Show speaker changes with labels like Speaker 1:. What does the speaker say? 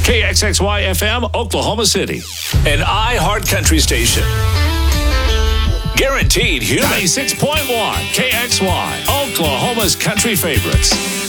Speaker 1: KXXY FM, Oklahoma City. An iHeart Country station. Guaranteed human. 96.1 KXY, Oklahoma's country favorites.